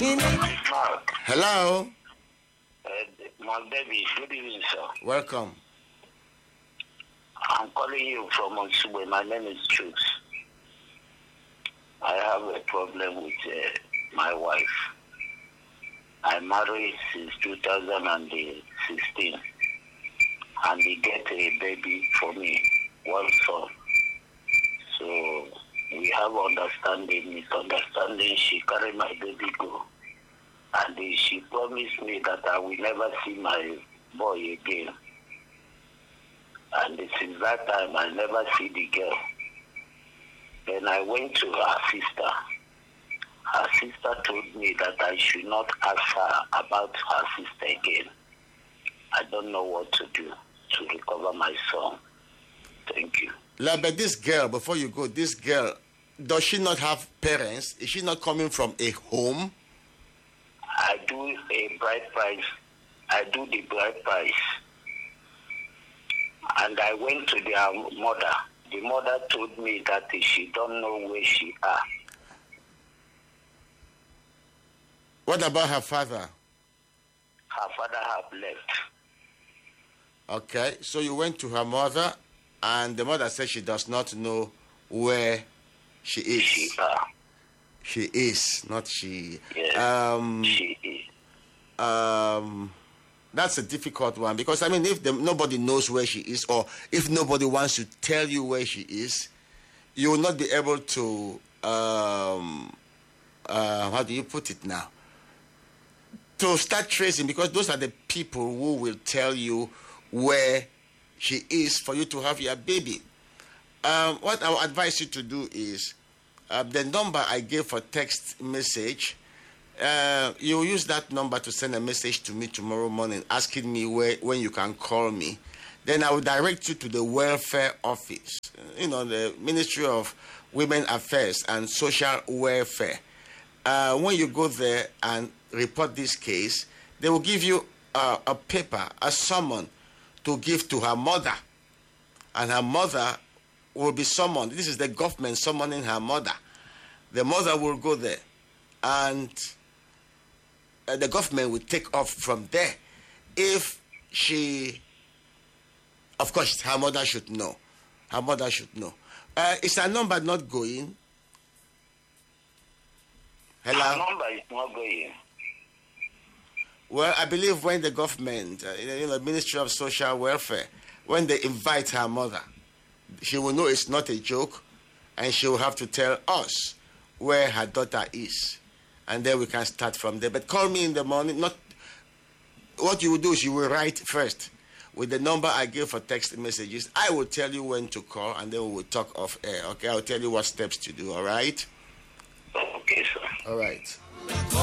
Mark, Hello. Mark David, good evening, sir. Welcome. I'm calling you from Onsugbe. My name is Chooks. I have a problem with my wife. I married since 2016, and they get a baby for me, one son. So we have misunderstanding. She carried my baby go, and she promised me that I will never see my boy again. And since that time, I never see the girl. Then I went to her sister. Her sister told me that I should not ask her about her sister again. I don't know what to do to recover my son. Thank you. But this girl, before you go, this girl, does she not have parents? Is she not coming from a home? I do a bride price. I do the bride price. And I went to their mother. The mother told me that she don't know where she are. What about her father? Her father have left. Okay, so you went to her mother, and the mother said she does not know where she is. She are. She is, not she. Yes, she is. That's a difficult one, because I mean, if nobody knows where she is, or if nobody wants to tell you where she is, you will not be able to how do you put it now, to start tracing, because those are the people who will tell you where she is for you to have your baby. What I would advise you to do is the number I gave for text message. You use that number to send a message to me tomorrow morning asking me when you can call me. Then I will direct you to the welfare office, the Ministry of Women Affairs and Social Welfare. When you go there and report this case, they will give you a paper, a summon to give to her mother. And her mother will be summoned. This is the government summoning her mother. The mother will go there, and the government will take off from there. If she, of course, her mother should know. Her mother should know. Is her number not going? Hello? Her number is not going. Well, I believe when the government, Ministry of Social Welfare, when they invite her mother, she will know it's not a joke, and she will have to tell us where her daughter is. And then we can start from there. But call me in the morning. Not what you will do is you will write first with the number I gave for text messages. I will tell you when to call, and then we will talk off air. Okay, I'll tell you what steps to do. All right. Okay, sir. All right.